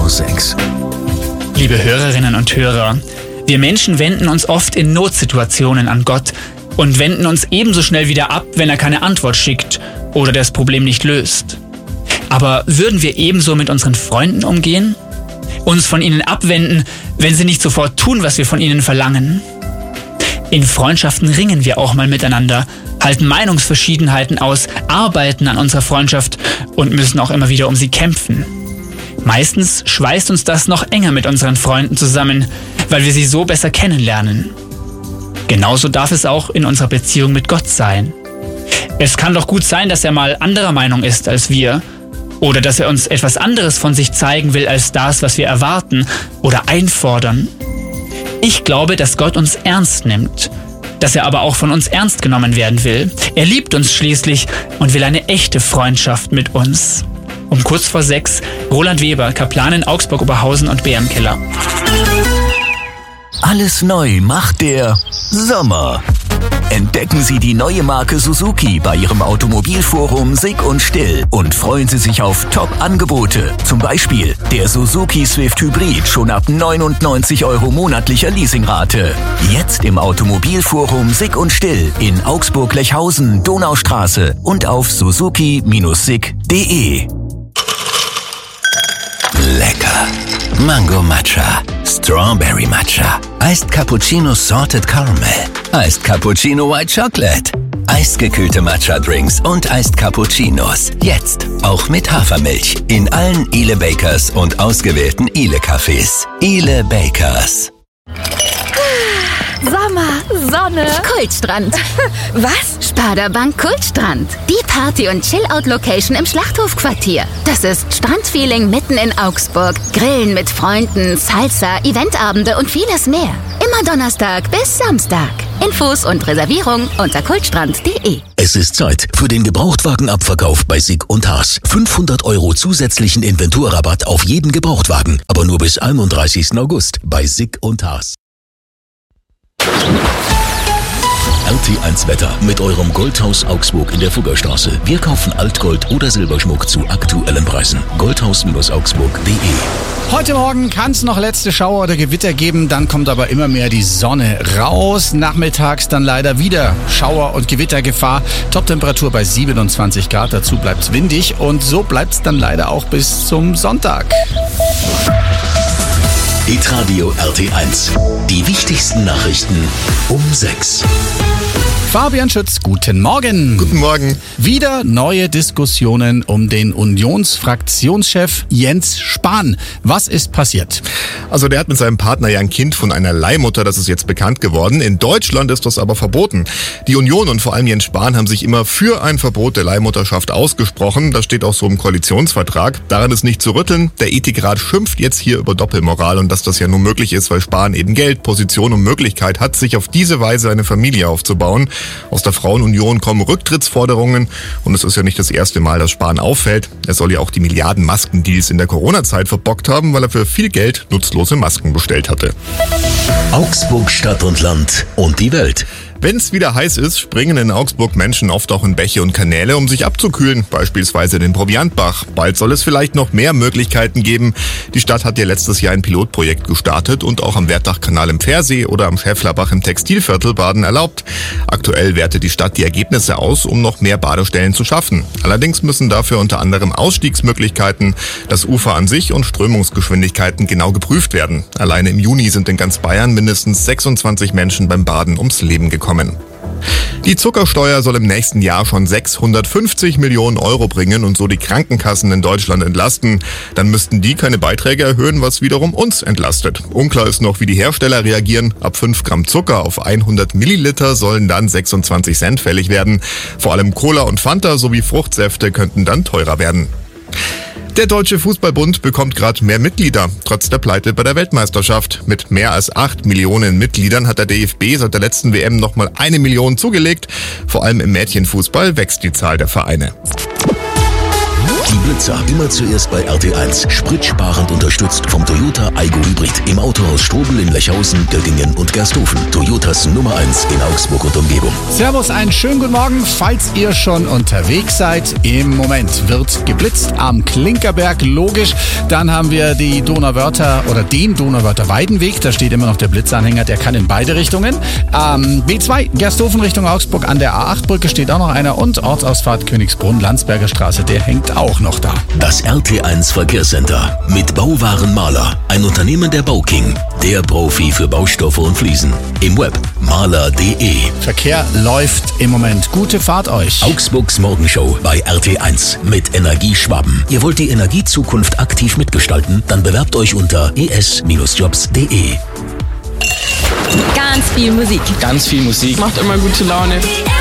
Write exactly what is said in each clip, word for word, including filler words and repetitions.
sechs. Liebe Hörerinnen und Hörer, wir Menschen wenden uns oft in Notsituationen an Gott und wenden uns ebenso schnell wieder ab, wenn er keine Antwort schickt oder das Problem nicht löst. Aber würden wir ebenso mit unseren Freunden umgehen? Uns von ihnen abwenden, wenn sie nicht sofort tun, was wir von ihnen verlangen? In Freundschaften ringen wir auch mal miteinander, halten Meinungsverschiedenheiten aus, arbeiten an unserer Freundschaft und müssen auch immer wieder um sie kämpfen. Meistens schweißt uns das noch enger mit unseren Freunden zusammen, weil wir sie so besser kennenlernen. Genauso darf es auch in unserer Beziehung mit Gott sein. Es kann doch gut sein, dass er mal anderer Meinung ist als wir oder dass er uns etwas anderes von sich zeigen will als das, was wir erwarten oder einfordern. Ich glaube, dass Gott uns ernst nimmt, dass er aber auch von uns ernst genommen werden will. Er liebt uns schließlich und will eine echte Freundschaft mit uns. Um kurz vor sechs, Roland Weber, Kaplan in Augsburg-Oberhausen und B M Keller. Alles neu macht der Sommer. Entdecken Sie die neue Marke Suzuki bei Ihrem Automobilforum Sick und Still und freuen Sie sich auf Top-Angebote. Zum Beispiel der Suzuki Swift Hybrid schon ab neunundneunzig Euro monatlicher Leasingrate. Jetzt im Automobilforum Sick und Still in Augsburg-Lechhausen, Donaustraße und auf suzuki Bindestrich sick punkt de. Lecker. Mango Matcha, Strawberry Matcha, Iced Cappuccino Salted Caramel, Iced Cappuccino White Chocolate, eisgekühlte Matcha-Drinks und Iced Cappuccinos. Jetzt auch mit Hafermilch in allen Ile Bakers und ausgewählten Ile Cafés. Ile Bakers. Sommer, Sonne, Kultstrand. was? Sparda-Bank Kultstrand. Die Party- und Chill-Out-Location im Schlachthofquartier. Das ist Strandfeeling mitten in Augsburg. Grillen mit Freunden, Salsa, Eventabende und vieles mehr. Immer Donnerstag bis Samstag. Infos und Reservierung unter kultstrand punkt de. Es ist Zeit für den Gebrauchtwagenabverkauf bei Sick und Haas. fünfhundert Euro zusätzlichen Inventurrabatt auf jeden Gebrauchtwagen, aber nur bis einunddreißigsten August bei Sick und Haas. R T eins Wetter mit eurem Goldhaus Augsburg in der Fuggerstraße. Wir kaufen Altgold oder Silberschmuck zu aktuellen Preisen. goldhaus Augsburg punkt de. Heute Morgen kann es noch letzte Schauer oder Gewitter geben, dann kommt aber immer mehr die Sonne raus. Nachmittags dann leider wieder Schauer- und Gewittergefahr. Toptemperatur bei siebenundzwanzig Grad, dazu bleibt's windig und so bleibt's dann leider auch bis zum Sonntag. Hitradio R T eins. Die wichtigsten Nachrichten um sechs. Fabian Schütz, guten Morgen. Guten Morgen. Wieder neue Diskussionen um den Unionsfraktionschef Jens Spahn. Was ist passiert? Also der hat mit seinem Partner ja ein Kind von einer Leihmutter, das ist jetzt bekannt geworden. In Deutschland ist das aber verboten. Die Union und vor allem Jens Spahn haben sich immer für ein Verbot der Leihmutterschaft ausgesprochen. Das steht auch so im Koalitionsvertrag. Daran ist nicht zu rütteln. Der Ethikrat schimpft jetzt hier über Doppelmoral und dass das ja nur möglich ist, weil Spahn eben Geld, Position und Möglichkeit hat, sich auf diese Weise eine Familie aufzubauen. Aus der Frauenunion kommen Rücktrittsforderungen und es ist ja nicht das erste Mal, dass Spahn auffällt. Er soll ja auch die Milliarden Maskendeals in der Corona-Zeit verbockt haben, weil er für viel Geld nutzlose Masken bestellt hatte. Augsburg, Stadt und Land und die Welt. Wenn es wieder heiß ist, springen in Augsburg Menschen oft auch in Bäche und Kanäle, um sich abzukühlen, beispielsweise den Proviantbach. Bald soll es vielleicht noch mehr Möglichkeiten geben. Die Stadt hat ja letztes Jahr ein Pilotprojekt gestartet und auch am Wertachkanal im Pfersee oder am Schäfflerbach im Textilviertel Baden erlaubt. Aktuell wertet die Stadt die Ergebnisse aus, um noch mehr Badestellen zu schaffen. Allerdings müssen dafür unter anderem Ausstiegsmöglichkeiten, das Ufer an sich und Strömungsgeschwindigkeiten genau geprüft werden. Alleine im Juni sind in ganz Bayern mindestens sechsundzwanzig Menschen beim Baden ums Leben gekommen. Die Zuckersteuer soll im nächsten Jahr schon sechshundertfünfzig Millionen Euro bringen und so die Krankenkassen in Deutschland entlasten. Dann müssten die keine Beiträge erhöhen, was wiederum uns entlastet. Unklar ist noch, wie die Hersteller reagieren. Ab fünf Gramm Zucker auf hundert Milliliter sollen dann sechsundzwanzig Cent fällig werden. Vor allem Cola und Fanta sowie Fruchtsäfte könnten dann teurer werden. Der Deutsche Fußballbund bekommt gerade mehr Mitglieder, trotz der Pleite bei der Weltmeisterschaft. Mit mehr als acht Millionen Mitgliedern hat der D F B seit der letzten W M nochmal eine Million zugelegt. Vor allem im Mädchenfußball wächst die Zahl der Vereine. Die Blitzer, immer zuerst bei R T eins. Spritsparend unterstützt vom Toyota Aygo Hybrid. Im Autohaus Strobel in Lechhausen, Göttingen und Gersthofen. Toyotas Nummer eins in Augsburg und Umgebung. Servus, einen schönen guten Morgen. Falls ihr schon unterwegs seid, im Moment wird geblitzt am Klinkerberg, logisch. Dann haben wir die Donauwörther oder den Donauwörther Weidenweg. Da steht immer noch der Blitzanhänger, der kann in beide Richtungen. Ähm, B zwei, Gersthofen Richtung Augsburg, an der A acht Brücke steht auch noch einer. Und Ortsausfahrt Königsbrunn, Landsberger Straße, der hängt auch noch da. Das R T eins Verkehrscenter mit Bauwaren Maler, ein Unternehmen der Bauking, der Profi für Baustoffe und Fliesen. Im Web maler punkt de. Verkehr läuft im Moment. Gute Fahrt euch. Augsburgs Morgenshow bei R T eins mit Energie Schwaben. Ihr wollt die Energiezukunft aktiv mitgestalten? Dann bewerbt euch unter e s jobs punkt de. Ganz viel Musik. Ganz viel Musik. Macht immer gute Laune.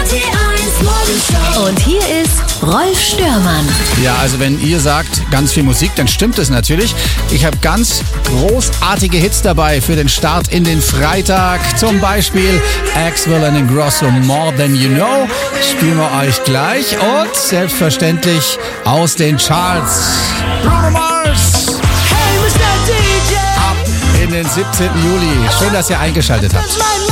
Und hier ist Rolf Störmann. Ja, also wenn ihr sagt, ganz viel Musik, dann stimmt es natürlich. Ich habe ganz großartige Hits dabei für den Start in den Freitag. Zum Beispiel Axwell and Ingrosso, More Than You Know. Spielen wir euch gleich. Und selbstverständlich aus den Charts Bruno Mars. Hey, Mister D J. Ab in den siebzehnten Juli. Schön, dass ihr eingeschaltet habt.